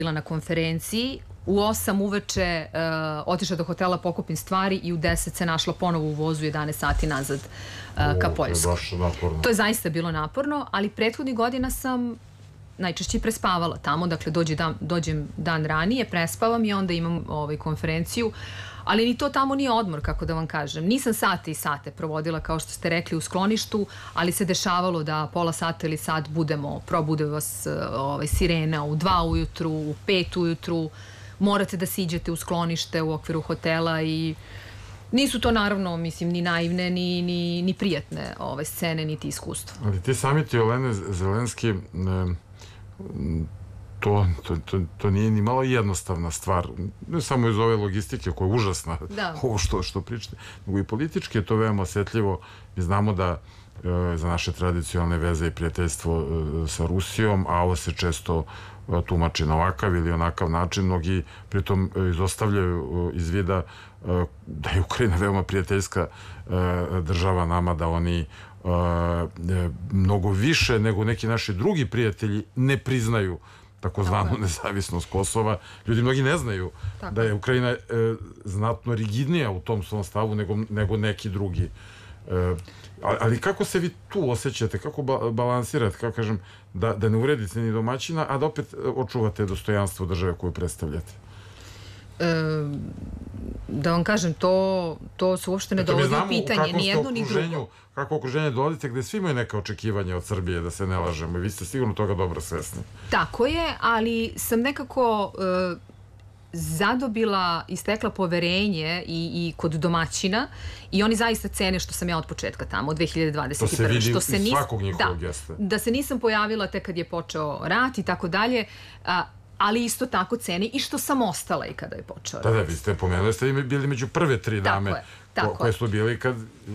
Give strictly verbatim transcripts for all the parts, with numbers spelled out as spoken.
bila na konferenciji, u osam uveče uh, otišla do hotela, pokupim stvari i u deset se našla ponovo u vozu jedanaest sati nazad uh, ka Poljskoj. To je zaista bilo naporno, ali prethodnih godina sam najčešće prespavala tamo, dakle dođe dan, dođem dan ranije, prespavam i onda imam ovaj, konferenciju, ali ni to tamo nije odmor, kako da vam kažem. Nisam sate i sate provodila, kao što ste rekli, u skloništu, ali se dešavalo da pola sata ili sat budemo, probude vas ovaj, sirena u dva ujutru, u pet ujutru, morate da siđete u sklonište u okviru hotela i nisu to naravno, mislim, ni naivne, ni, ni, ni prijatne ove scene, niti iskustva. Ali ti samiti Olene Zelenski, ne, To, to, to, to nije ni malo jednostavna stvar, ne samo iz ove logistike koja je užasna, da. Ovo što, što pričate, nego i politički je to veoma osjetljivo. Mi znamo da e, za naše tradicionalne veze i prijateljstvo e, sa Rusijom, a ovo se često e, tumači na ovakav ili onakav način, mnogi pritom e, izostavljaju e, iz vida e, da je Ukrajina veoma prijateljska e, država nama, da oni e, e, mnogo više nego neki naši drugi prijatelji ne priznaju takozvanu nezavisnost Kosova. Ljudi mnogi ne znaju Tako. da je Ukrajina e, znatno rigidnija u tom svom stavu nego, nego neki drugi. E, ali kako se vi tu osjećate, kako ba, balansirate, kako kažem, da, da ne uvredite ni domaćina, a da opet očuvate dostojanstvo države koju predstavljate? E, da vam kažem, to, to se uopšte ne dovodi u pitanje, ni jedno ni drugo. Kako okruženje dolazite gde svi imaju neka očekivanja od Srbije, da se ne lažemo, i vi ste sigurno toga dobro svesni. Tako je, ali sam nekako e, zadobila i stekla poverenje i, i kod domaćina i oni zaista cene što sam ja od početka tamo, od dve hiljade dvadeset prve. To se vidi što se iz nis, svakog njihovog da, gesta. Da se nisam pojavila tek kad je počeo rat i tako dalje, a, ali isto tako ceni i što sam ostala i kada je počeo rat. Da, da, vi ste pomenuli, ste bili među prve tri dame tako je, tako koje su bili kad...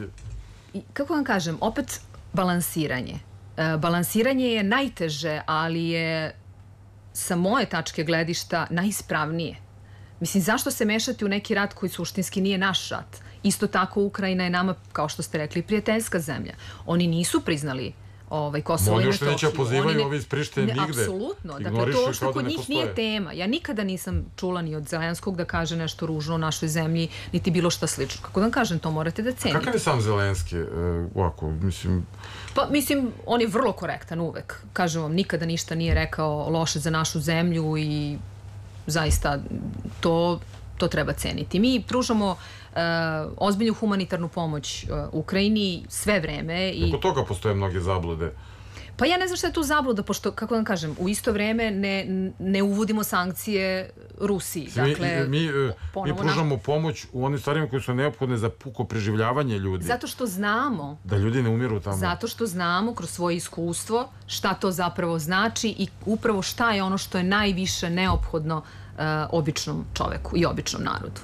I, kako vam kažem, opet balansiranje. E, balansiranje je najteže, ali je sa moje tačke gledišta najispravnije. Mislim, zašto se mešati u neki rat koji suštinski nije naš rat? Isto tako Ukrajina je nama, kao što ste rekli, prijateljska zemlja. Oni nisu priznali ovaj, Kosovo i Metohiju. Oni još neće pozivaju ovi iz Prištine nigde. Apsolutno. Dakle, to što kod njih nije tema. Ja nikada nisam čula ni od Zelenskog da kaže nešto ružno o našoj zemlji, niti bilo šta slično. Kako da vam kažem, to morate da cenite. Kakav je sam Zelenski? Ovako, mislim... Pa, mislim, on je vrlo korektan uvek. Kažem vam, nikada ništa nije rekao loše za našu zemlju i zaista to, to treba ceniti. Mi pružamo uh, ozbiljnu humanitarnu pomoć uh, Ukrajini sve vreme. I oko toga postoje mnoge zablude. Pa ja ne znam šta je tu zabluda, pošto, kako vam kažem, u isto vreme ne, ne uvodimo sankcije Rusiji. Dakle, mi, mi, mi pružamo nam... pomoć u onim stvarima koje su neophodne za puko preživljavanje ljudi. Zato što znamo... Da ljudi ne umiru tamo. Zato što znamo kroz svoje iskustvo šta to zapravo znači i upravo šta je ono što je najviše neophodno uh, običnom čoveku i običnom narodu.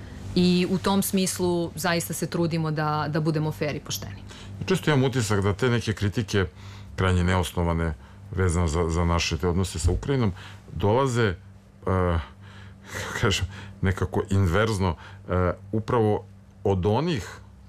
I u tom smislu zaista se trudimo da, da budemo fer i pošteni. Često imam utisak da te neke kritike krajnje neosnovane vezano za, za naše te odnose sa Ukrajinom dolaze uh, kažem, nekako inverzno uh, upravo od onih,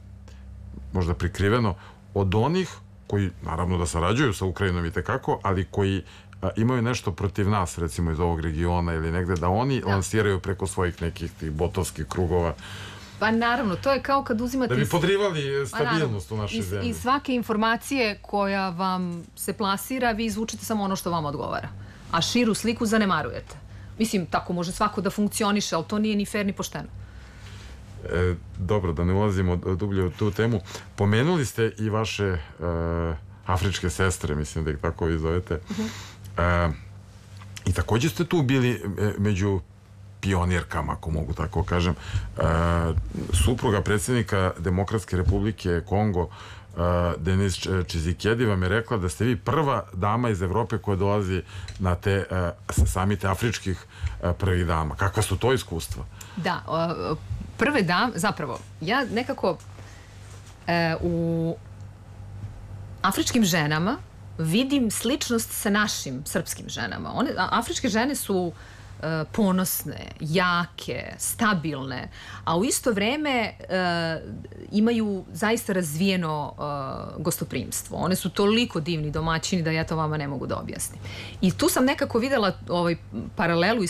možda prikriveno, od onih koji naravno da sarađuju sa Ukrajinom i tekako, ali koji uh, imaju nešto protiv nas, recimo iz ovog regiona ili negde, da oni da. lansiraju preko svojih nekih tih botovskih krugova. Pa naravno, to je kao kad uzimate... Da bi podrivali stabilnost u našoj zemlji. I svake informacije koja vam se plasira, vi izvučete samo ono što vam odgovara. A širu sliku zanemarujete. Mislim, tako može svako da funkcioniše, ali to nije ni fair ni pošteno. E, dobro, da ne ulazimo dublje u tu temu. Pomenuli ste i vaše e, afričke sestre, mislim da ih tako vi zovete. Uh-huh. e, I takođe ste tu bili e, među pionirkama, ako mogu tako kažem. E, supruga predsjednika Demokratske republike Kongo, e, Denis Čizikedi, vam je rekla da ste vi prva dama iz Evrope koja dolazi na te e, samite afričkih e, prvih dama. Kakva su to iskustva? Da, o, prve dame, zapravo, ja nekako e, u afričkim ženama vidim sličnost sa našim srpskim ženama. One, afričke žene su ponosne, jake, stabilne, a u isto vreme imaju zaista razvijeno gostoprimstvo. One su toliko divni domaćini da ja to vama ne mogu da objasnim. I tu sam nekako videla ovaj paralelu